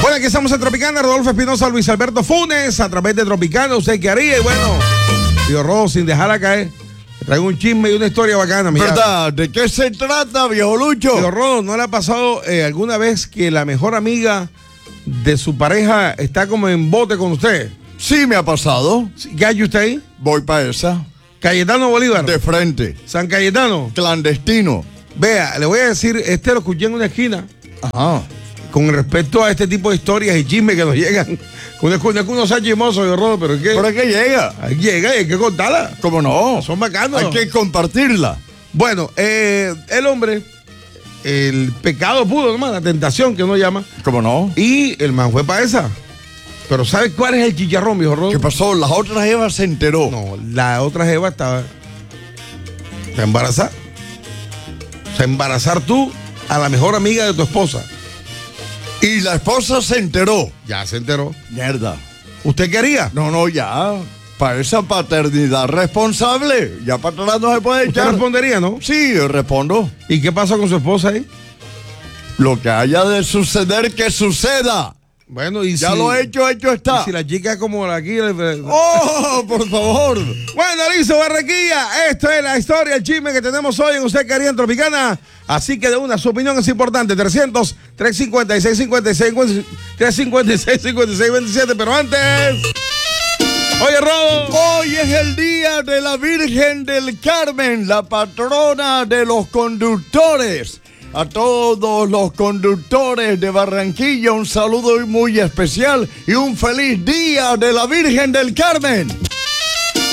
Bueno, aquí estamos en Tropicana, Rodolfo Espinosa, Luis Alberto Funes, a través de Tropicana. ¿Usted qué haría? Y bueno, Tío Rodo, sin dejarla caer, traigo un chisme y una historia bacana. Mira. ¿Verdad? ¿De qué se trata, viejo Lucho? Tío Rodo, ¿no le ha pasado alguna vez que la mejor amiga de su pareja está como en bote con usted? Sí, me ha pasado. ¿Qué hay usted ahí? Voy para esa. Cayetano Bolívar. De frente. San Cayetano. Clandestino. Vea, le voy a decir, lo escuché en una esquina. Ajá. Con respecto a este tipo de historias y chismes que nos llegan. Uno sea chismoso, yo Rodo, pero ¿qué? ¿Pero es que llega? Ahí llega y hay que contarla. ¿Cómo no? Son bacanos. Hay que compartirla. Bueno, el hombre, el pecado pudo, nomás, la tentación que uno llama. ¿Cómo no? Y el man fue para esa. Pero ¿sabes cuál es el chicharrón, viejo Rodo? ¿Qué pasó? Las otras Eva se enteró. No, la otra jeva está embarazada. O sea, embarazar tú a la mejor amiga de tu esposa. Y la esposa se enteró. Ya se enteró. Mierda. ¿Usted qué haría? No, ya. Para esa paternidad responsable. Ya para atrás no se puede ¿Usted echar. respondería, no? Sí, respondo. ¿Y qué pasa con su esposa ahí? Lo que haya de suceder, que suceda. Bueno, y Ya si, lo hecho está. y si la chica es como la aquí. ¡Oh, por favor! Bueno, listo, Barranquilla. Esto es la historia, el chisme que tenemos hoy en Usted Quería en Tropicana. Así que de una, su opinión es importante. 300-356-56-27. Pero antes. Oye, Rodo. Hoy es el día de la Virgen del Carmen, la patrona de los conductores. A todos los conductores de Barranquilla, un saludo muy especial y un feliz día de la Virgen del Carmen.